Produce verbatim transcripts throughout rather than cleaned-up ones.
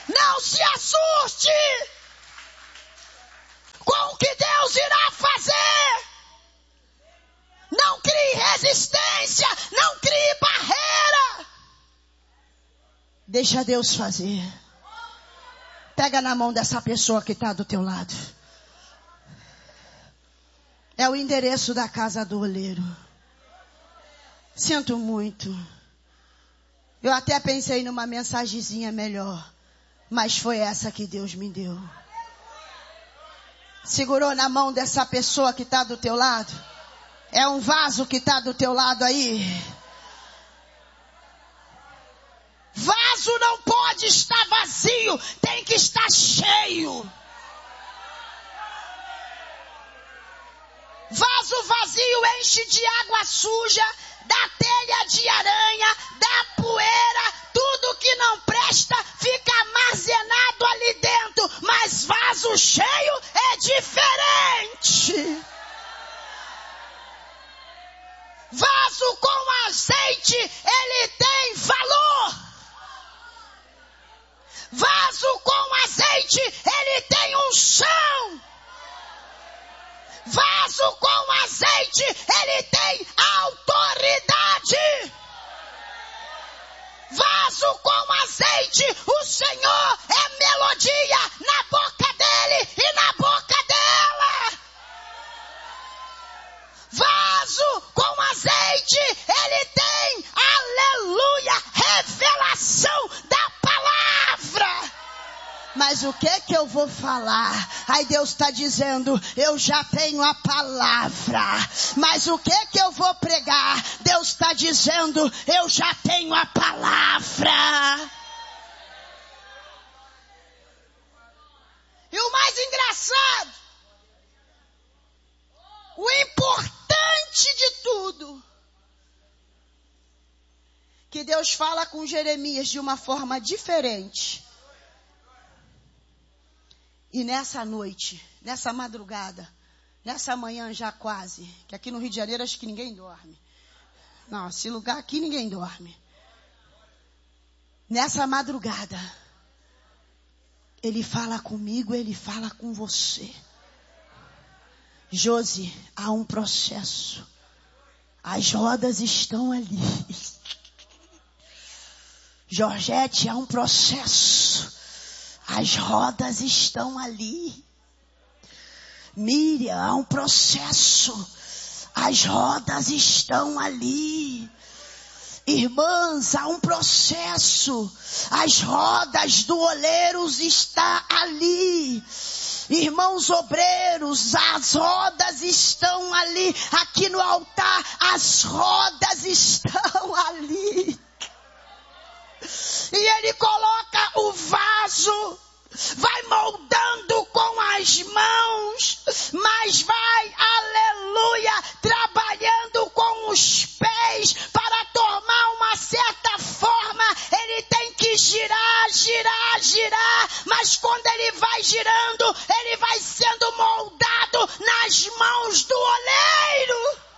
Não se assuste com o que Deus irá fazer. Não crie resistência, não crie barreira. Deixa Deus fazer. Pega na mão dessa pessoa que está do teu lado. É o endereço da casa do oleiro. Sinto muito. Eu até pensei numa mensagenzinha melhor, mas foi essa que Deus me deu. Segurou na mão dessa pessoa que está do teu lado? É um vaso que está do teu lado aí. Vaso não pode estar vazio, tem que estar cheio. Vaso vazio enche de água suja, da telha de aranha, da poeira, tudo que não presta fica armazenado ali dentro. Mas vaso cheio é diferente. Vaso com azeite, ele tem valor. Vaso com azeite, ele tem unção. Vaso com azeite, ele tem autoridade. Vaso com azeite, o Senhor é melodia na boca dele e na boca dela. Vaso com azeite, ele tem, aleluia, revelação da palavra. Mas o que que eu vou falar? Aí Deus está dizendo, eu já tenho a palavra. Mas o que que eu vou pregar? Deus está dizendo, eu já tenho a palavra. E o mais engraçado, o importante de tudo, que Deus fala com Jeremias de uma forma diferente. E nessa noite, nessa madrugada, nessa manhã já quase, que aqui no Rio de Janeiro acho que ninguém dorme. Não, esse lugar aqui ninguém dorme. Nessa madrugada, Ele fala comigo, Ele fala com você. Josi, há um processo. As rodas estão ali. Georgette, há um processo. As rodas estão ali. Miriam, há um processo. As rodas estão ali. Irmãs, há um processo. As rodas do oleiro estão ali. Irmãos obreiros, as rodas estão ali. Aqui no altar, as rodas estão ali. E Ele coloca o vaso, vai moldando com as mãos, mas vai, aleluia, trabalhando com os pés para tomar uma certa forma. Ele tem que girar, girar, girar, mas quando ele vai girando, ele vai sendo moldado nas mãos do oleiro.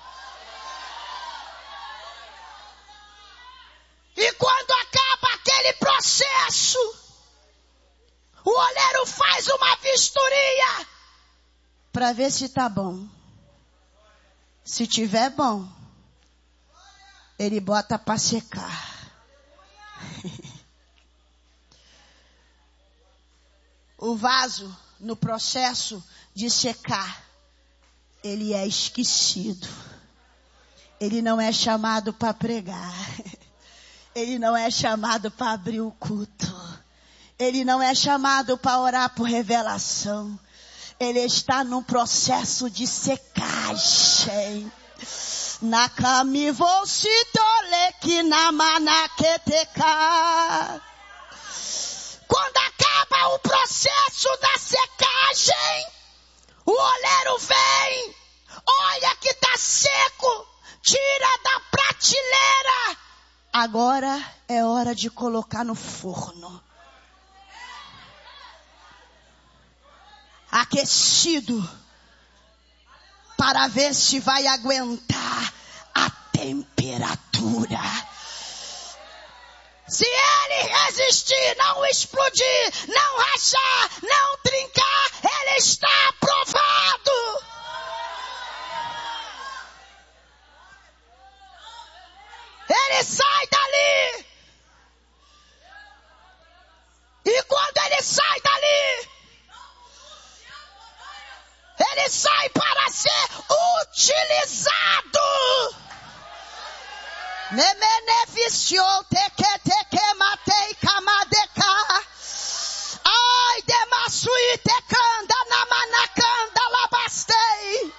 E quando acaba aquele processo, o oleiro faz uma vistoria para ver se está bom. Se tiver bom, ele bota para secar. O vaso, no processo de secar, ele é esquecido. Ele não é chamado para pregar. Ele não é chamado para abrir o culto. Ele não é chamado para orar por revelação. Ele está num processo de secagem. Nakami vocitole que namanaqueteca. Quando acaba o processo da secagem, o oleiro vem, olha que está seco, tira da prateleira. Agora é hora de colocar no forno. Aquecido. Para ver se vai aguentar a temperatura. Se ele resistir, existir, não explodir, não rachar, não trincar, ele está aprovado. Ele sai dali. E quando ele sai dali, ele sai para ser utilizado. Nemeneficiou teke teke matei kamadeca. Ai demassui tecanda namanacanda labastei.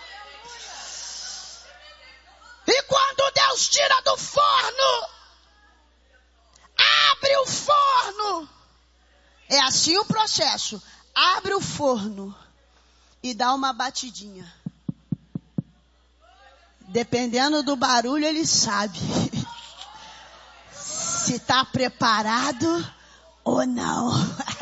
E quando Deus tira do forno, abre o forno. É assim o processo. Abre o forno e dá uma batidinha. Dependendo do barulho, ele sabe se está preparado ou não.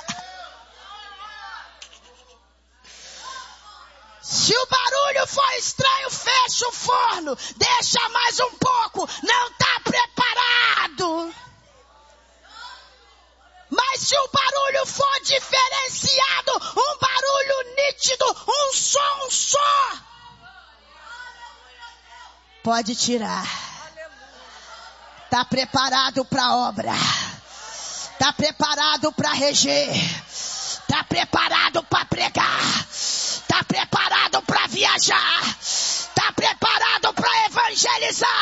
Se o barulho for estranho, fecha o forno. Deixa mais um pouco. Não está preparado. Mas se o barulho for diferenciado, um barulho nítido, um som só, pode tirar. Está preparado para a obra. Está preparado para reger. Está preparado para pregar. Está preparado para viajar. Está preparado para evangelizar.